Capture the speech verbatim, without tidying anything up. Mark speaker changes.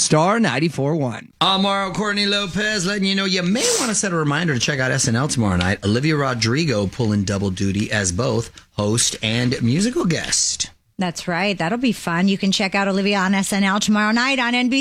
Speaker 1: Star ninety-four point one.
Speaker 2: I'm Mario Courtney Lopez, letting you know you may want to set a reminder to check out S N L tomorrow night. Olivia Rodrigo pulling double duty as both host and musical guest.
Speaker 3: That's right. That'll be fun. You can check out Olivia on S N L tomorrow night on N B C.